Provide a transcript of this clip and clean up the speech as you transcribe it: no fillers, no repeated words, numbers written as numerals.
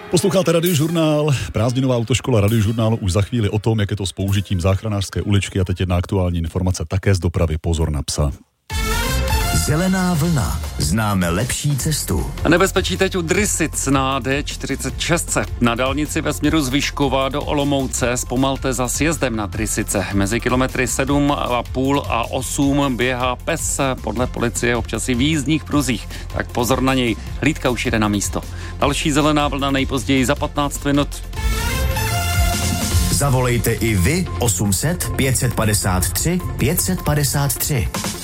Posloucháte Radiožurnál, prázdninová autoškola Radiožurnálu už za chvíli o tom, jak je to s použitím záchranářské uličky a teď jedna aktuální informace také z dopravy, pozor na psa. Zelená vlna. Známe lepší cestu. Nebezpečí teď u Drysic na D46. Na dálnici ve směru z Vyškova do Olomouce zpomalte za sjezdem na Drysice. Mezi kilometry 7,5 a 8 běhá pes. Podle policie občas i v jízdních pruzích. Tak pozor na něj. Hlídka už jede na místo. Další zelená vlna nejpozději za 15 minut. Zavolejte i vy 800 553 553.